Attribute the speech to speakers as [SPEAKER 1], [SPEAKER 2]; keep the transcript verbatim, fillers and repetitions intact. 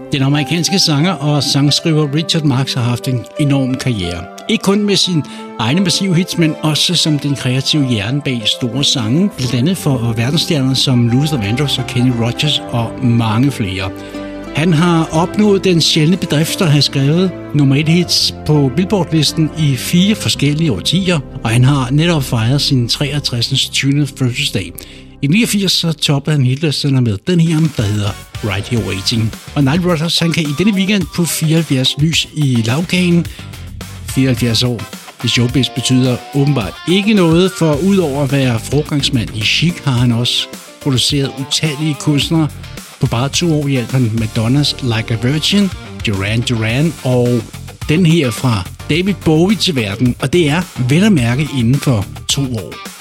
[SPEAKER 1] Den amerikanske sanger og sangskriver Richard Marx har haft en enorm karriere. Ikke kun med sine egne massive hits, men også som den kreative hjerne bag store sange, blandt andet for verdensstjerner som Luther Vandross og Kenny Rogers og mange flere. Han har opnået den sjældne bedrift at have skrevet nummer et hits på Billboard-listen i fire forskellige årtier, og han har netop fejret sin treogtres. tyvende fødselsdag. I niogfirs så toppede han hitlisterne med den her, der hedder Right Here Waiting. Og Nile Rodgers, han kan i denne weekend på fireoghalvfjerds lys i lavkagen. fireoghalvfjerds år i showbiz betyder åbenbart ikke noget, for udover at være forgangsmand i Chic, har han også produceret utallige kunstnere. På bare to år hjalp han Madonnas Like a Virgin, Duran Duran og den her fra David Bowie til verden, og det er vel at mærke inden for to år.